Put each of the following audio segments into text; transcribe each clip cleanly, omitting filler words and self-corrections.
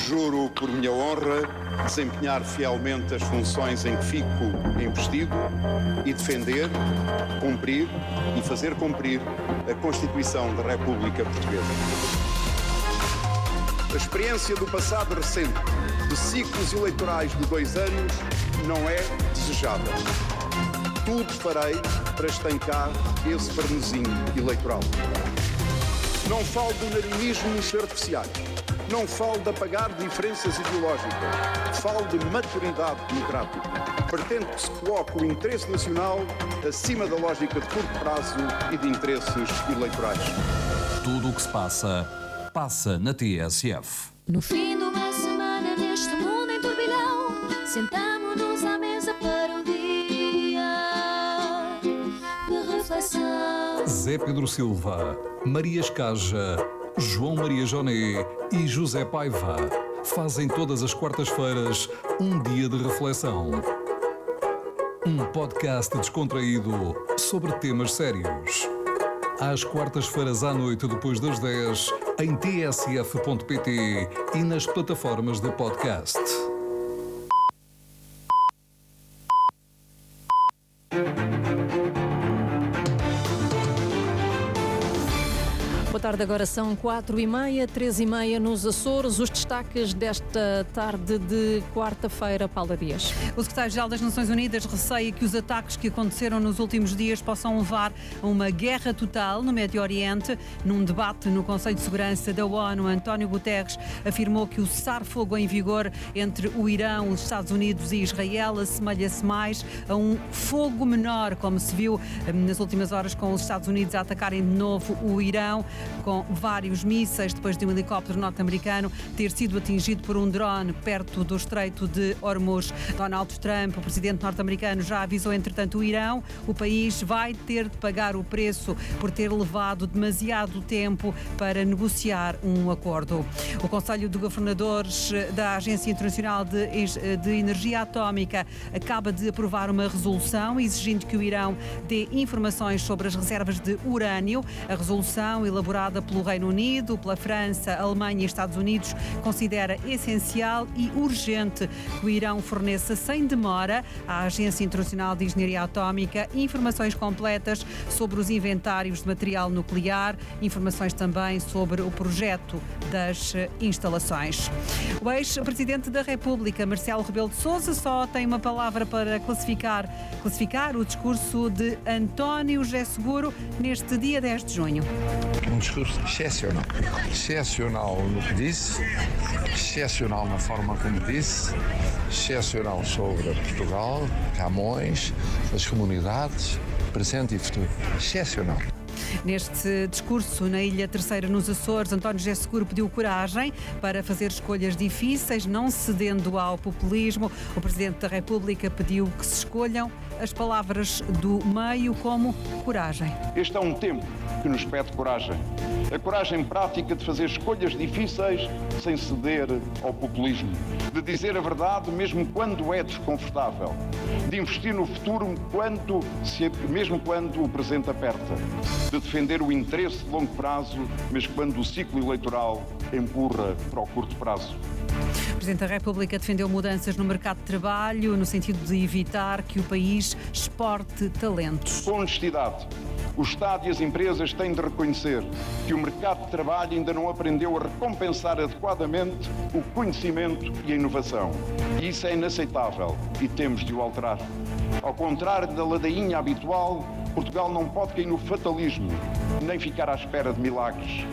Juro por minha honra desempenhar fielmente as funções em que fico investido e defender, cumprir e fazer cumprir a Constituição da República Portuguesa. A experiência do passado recente, de ciclos eleitorais de 2 anos, não é desejável. Tudo farei para estancar esse vernizinho eleitoral. Não falo de unanimismos artificiais. Não falo de apagar diferenças ideológicas. Falo de maturidade democrática. Pretendo que se coloque o interesse nacional acima da lógica de curto prazo e de interesses eleitorais. Tudo o que se passa, passa na TSF. No fim de uma semana neste mundo em turbilhão, sentamo-nos à mesa para o dia de reflexão. Zé Pedro Silva, Maria Escaja, João Maria Joné e José Paiva fazem todas as quartas-feiras um dia de reflexão. Um podcast descontraído sobre temas sérios. Às quartas-feiras à noite, depois das 10, em tsf.pt e nas plataformas de podcast. Boa tarde, agora são 4h30, 3h30 nos Açores. Os destaques desta tarde de quarta-feira, Paula Dias. O secretário-geral das Nações Unidas receia que os ataques que aconteceram nos últimos dias possam levar a uma guerra total no Médio Oriente. Num debate no Conselho de Segurança da ONU, António Guterres afirmou que o cessar-fogo em vigor entre o Irão, os Estados Unidos e Israel assemelha-se mais a um fogo menor, como se viu nas últimas horas com os Estados Unidos a atacarem de novo o Irão, com vários mísseis, depois de um helicóptero norte-americano ter sido atingido por um drone perto do Estreito de Hormuz. Donald Trump, o presidente norte-americano, já avisou, entretanto, o Irão. O país vai ter de pagar o preço por ter levado demasiado tempo para negociar um acordo. O Conselho de Governadores da Agência Internacional de Energia Atómica acaba de aprovar uma resolução exigindo que o Irão dê informações sobre as reservas de urânio. A resolução, elaborada pelo Reino Unido, pela França, Alemanha e Estados Unidos, considera essencial e urgente que o Irão forneça sem demora à Agência Internacional de Engenharia Atómica informações completas sobre os inventários de material nuclear, informações também sobre o projeto das instalações. O ex-presidente da República, Marcelo Rebelo de Sousa, só tem uma palavra para classificar o discurso de António José Seguro neste dia 10 de junho. Um discurso excepcional. Excepcional no que disse, excepcional na forma como disse, excepcional sobre Portugal, Camões, as comunidades, presente e futuro. Excepcional. Neste discurso na Ilha Terceira, nos Açores, António José Seguro pediu coragem para fazer escolhas difíceis, não cedendo ao populismo. O Presidente da República pediu que se escolham as palavras do meio como coragem. Este é um tempo que nos pede coragem. A coragem prática de fazer escolhas difíceis sem ceder ao populismo. De dizer a verdade mesmo quando é desconfortável. De investir no futuro mesmo quando o presente aperta. De defender o interesse de longo prazo, mas quando o ciclo eleitoral empurra para o curto prazo. O Presidente da República defendeu mudanças no mercado de trabalho no sentido de evitar que o país exporte talentos. Com honestidade, o Estado e as empresas têm de reconhecer que o mercado de trabalho ainda não aprendeu a recompensar adequadamente o conhecimento e a inovação. E isso é inaceitável e temos de o alterar. Ao contrário da ladainha habitual, Portugal não pode cair no fatalismo, nem ficar à espera de milagres.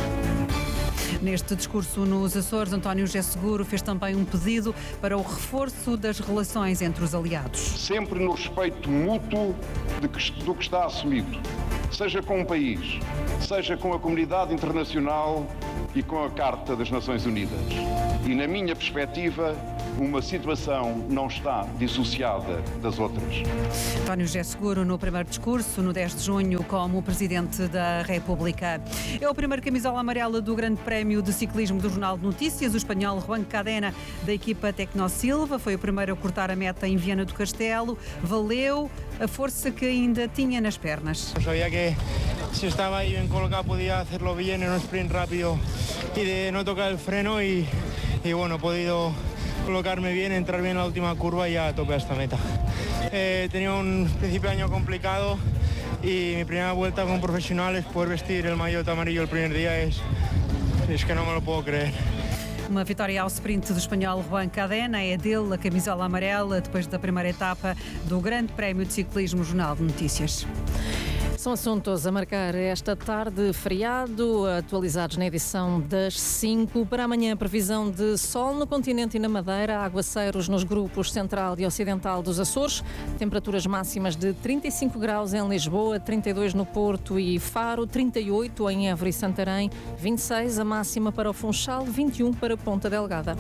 Neste discurso nos Açores, António José Seguro fez também um pedido para o reforço das relações entre os aliados. Sempre no respeito mútuo do que está assumido, seja com o país, seja com a comunidade internacional e com a Carta das Nações Unidas. E na minha perspectiva, uma situação não está dissociada das outras. António José Seguro no primeiro discurso, no 10 de junho, como Presidente da República. É o primeiro camisola amarela do Grande Prémio de Ciclismo do Jornal de Notícias. O espanhol Juan Cadena, da equipa Tecnosilva, foi o primeiro a cortar a meta em Viana do Castelo. Valeu a força que ainda tinha nas pernas. Sabía que si estaba ahí bien colocado podía hacerlo bien en un sprint rápido y de no tocar el freno y y bueno, he podido colocarme bien, entrar bien en la última curva y ya tope a esta meta. Tenía un principio de año complicado y mi primera vuelta como profesional es poder vestir el maillot amarillo el primer día, es que no me lo puedo creer. Uma vitória ao sprint do espanhol Juan Cadena, é dele a camisola amarela depois da primeira etapa do Grande Prémio de Ciclismo Jornal de Notícias. São assuntos a marcar esta tarde, feriado, atualizados na edição das 5. Para amanhã, previsão de sol no continente e na Madeira, aguaceiros nos grupos central e ocidental dos Açores, temperaturas máximas de 35 graus em Lisboa, 32 no Porto e Faro, 38 em Évora e Santarém, 26 a máxima para o Funchal, 21 para Ponta Delgada.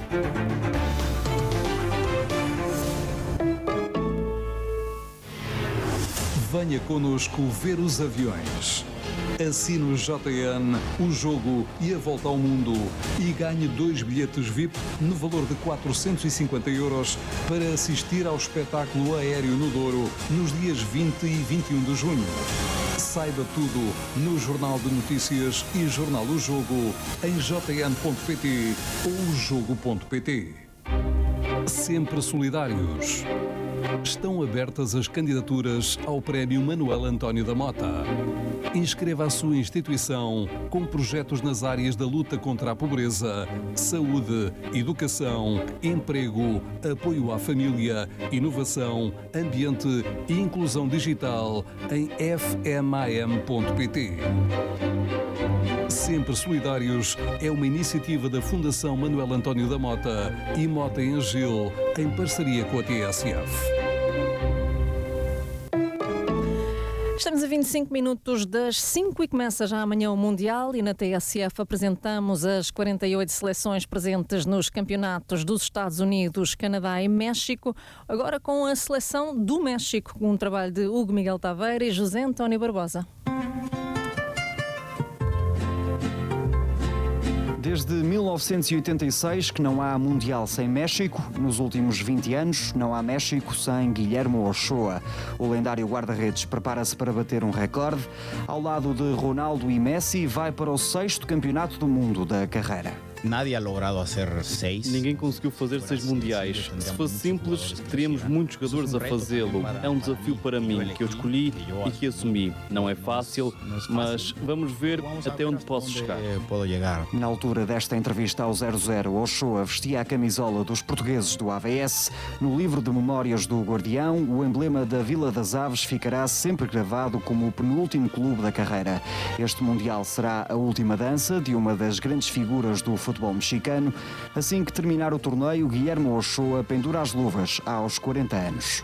Venha connosco ver os aviões. Assine o JN, o jogo e a volta ao mundo e ganhe 2 bilhetes VIP no valor de 450 € para assistir ao espetáculo aéreo no Douro nos dias 20 e 21 de junho. Saiba tudo no Jornal de Notícias e Jornal O Jogo em jn.pt ou jogo.pt. Sempre solidários. Estão abertas as candidaturas ao Prémio Manuel António da Mota. Inscreva a sua instituição com projetos nas áreas da luta contra a pobreza, saúde, educação, emprego, apoio à família, inovação, ambiente e inclusão digital em fmam.pt. Sempre Solidários é uma iniciativa da Fundação Manuel António da Mota e Mota em Gil, em parceria com a TSF. Estamos a 25 minutos das 5 e começa já amanhã o Mundial e na TSF apresentamos as 48 seleções presentes nos campeonatos dos Estados Unidos, Canadá e México, agora com a seleção do México, com um trabalho de Hugo Miguel Taveira e José António Barbosa. Desde 1986 que não há Mundial sem México. Nos últimos 20 anos não há México sem Guillermo Ochoa. O lendário guarda-redes prepara-se para bater um recorde. Ao lado de Ronaldo e Messi, vai para o 6º campeonato do mundo da carreira. Ninguém conseguiu fazer 6 mundiais. Se fosse simples, teríamos muitos jogadores a fazê-lo. É um desafio para mim, que eu escolhi e que assumi. Não é fácil, mas vamos ver até onde posso chegar. Na altura desta entrevista ao 00, Ochoa vestia a camisola dos portugueses do AVS. No livro de memórias do Guardião, o emblema da Vila das Aves ficará sempre gravado como o penúltimo clube da carreira. Este Mundial será a última dança de uma das grandes figuras do futebol mexicano. Assim que terminar o torneio, Guillermo Ochoa pendura as luvas aos 40 anos.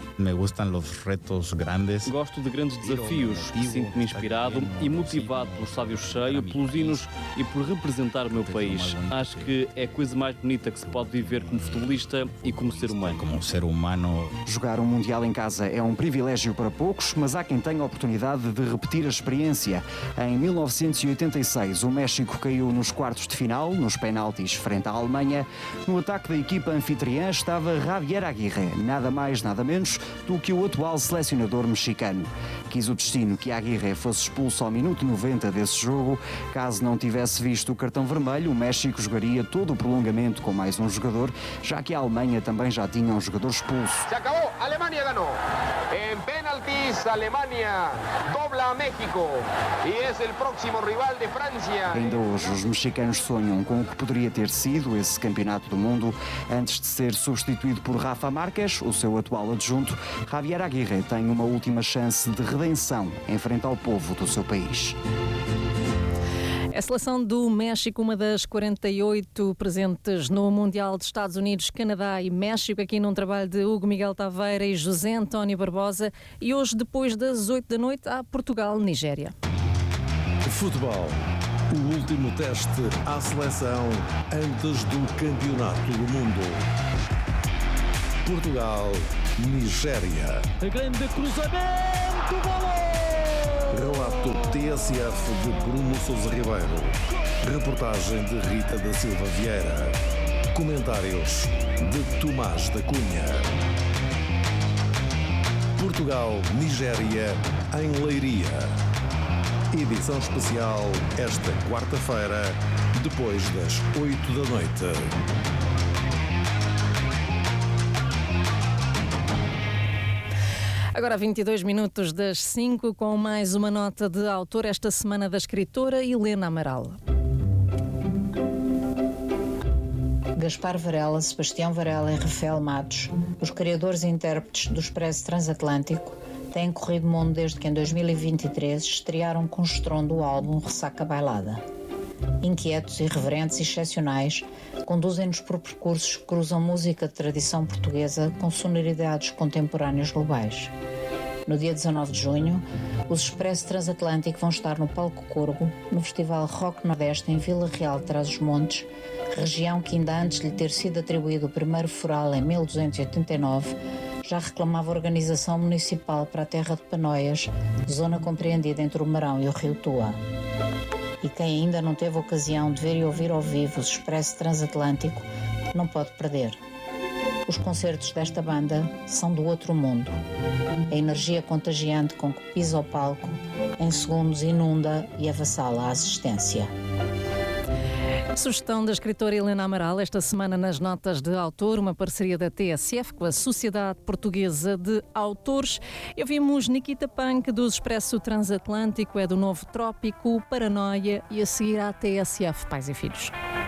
Gosto de grandes desafios. Sinto-me inspirado e motivado pelo estádio cheio, pelos hinos e por representar o meu país. Acho que é a coisa mais bonita que se pode viver como futebolista e como ser humano. Jogar um Mundial em casa é um privilégio para poucos, mas há quem tenha a oportunidade de repetir a experiência. Em 1986, o México caiu nos quartos de final, nos penaltis frente à Alemanha. No ataque da equipa anfitriã estava Javier Aguirre, nada mais, nada menos do que o atual selecionador mexicano. Quis o destino que Aguirre fosse expulso ao minuto 90 desse jogo. Caso não tivesse visto o cartão vermelho, o México jogaria todo o prolongamento com mais um jogador, já que a Alemanha também já tinha um jogador expulso. Se acabou, a Alemanha ganhou. Em penaltis, a Alemanha dobla a México e é o próximo rival de França. Ainda hoje os mexicanos sonham com o que poderia ter sido esse campeonato do mundo. Antes de ser substituído por Rafa Márquez, o seu atual adjunto, Javier Aguirre tem uma última chance de redenção em frente ao povo do seu país. A seleção do México, uma das 48 presentes no Mundial de Estados Unidos, Canadá e México, aqui num trabalho de Hugo Miguel Taveira e José António Barbosa. E hoje, depois das 8 da noite, há Portugal-Nigéria. Futebol. O último teste à seleção antes do Campeonato do Mundo. Portugal-Nigéria. Grande cruzamento, golo! Relato TSF de Bruno Sousa Ribeiro. Reportagem de Rita da Silva Vieira. Comentários de Tomás da Cunha. Portugal-Nigéria em Leiria. Edição especial esta quarta-feira, depois das 8 da noite. Agora 22 minutos das 5, com mais uma nota de autor esta semana da escritora Helena Amaral. Gaspar Varela, Sebastião Varela e Rafael Matos, os criadores e intérpretes do Expresso Transatlântico, têm corrido mundo desde que em 2023 estrearam com estrondo o álbum Ressaca Bailada. Inquietos, irreverentes e excepcionais, conduzem-nos por percursos que cruzam música de tradição portuguesa com sonoridades contemporâneas globais. No dia 19 de junho, os Expresso Transatlântico vão estar no Palco Corgo, no Festival Rock Nordeste em Vila Real de Trás-os-Montes, região que ainda antes de lhe ter sido atribuído o primeiro foral em 1289, já reclamava organização municipal para a terra de Panóias, zona compreendida entre o Marão e o Rio Tua. E quem ainda não teve ocasião de ver e ouvir ao vivo os Expresso Transatlântico, não pode perder. Os concertos desta banda são do outro mundo. A energia contagiante com que pisa o palco, em segundos inunda e avassala a assistência. Sugestão da escritora Helena Amaral, esta semana nas notas de autor, uma parceria da TSF com a Sociedade Portuguesa de Autores. E ouvimos Nikita Punk do Expresso Transatlântico, é do Novo Trópico, Paranoia, e a seguir à TSF Pais e Filhos.